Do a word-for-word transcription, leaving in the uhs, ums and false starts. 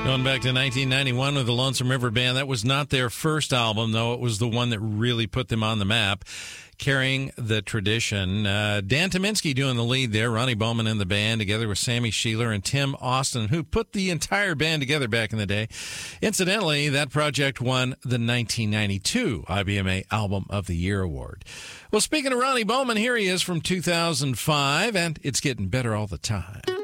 Going back to nineteen ninety-one with the Lonesome River Band. That was not their first album, though. It was the one that really put them on the map, carrying the tradition. Uh, Dan Tyminski doing the lead there, Ronnie Bowman in the band, together with Sammy Sheeler and Tim Austin, who put the entire band together back in the day. Incidentally, that project won the nineteen ninety-two I B M A Album of the Year Award. Well, speaking of Ronnie Bowman, here he is from two thousand five, and it's getting better all the time.